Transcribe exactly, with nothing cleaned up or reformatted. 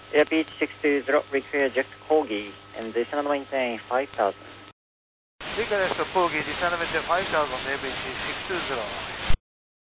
Air Beach six two zero, require jet Corgi and descend maintain five thousand. Request Corgi, descend maintain five thousand, Air Beach six two zero.